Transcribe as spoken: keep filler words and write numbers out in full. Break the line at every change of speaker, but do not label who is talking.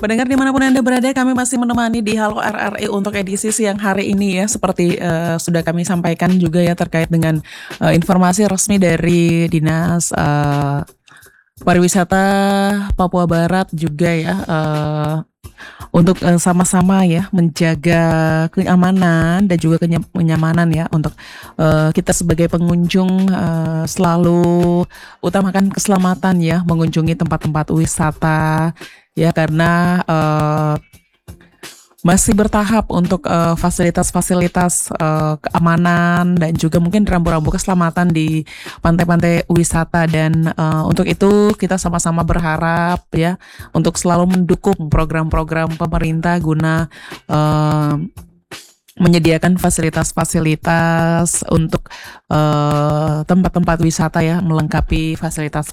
Pendengar dimanapun Anda berada, kami masih menemani di Halo R R I untuk edisi siang hari ini ya, seperti uh, sudah kami sampaikan juga ya terkait dengan uh, informasi resmi dari Dinas uh, Pariwisata Papua Barat juga ya, uh, untuk uh, sama-sama ya menjaga keamanan dan juga kenyamanan ya untuk uh, kita sebagai pengunjung uh, selalu utamakan keselamatan ya mengunjungi tempat-tempat wisata ya karena uh, masih bertahap untuk uh, fasilitas-fasilitas uh, keamanan dan juga mungkin rambu-rambu keselamatan di pantai-pantai wisata dan uh, untuk itu kita sama-sama berharap ya untuk selalu mendukung program-program pemerintah guna uh, menyediakan fasilitas-fasilitas untuk uh, tempat-tempat wisata ya melengkapi fasilitas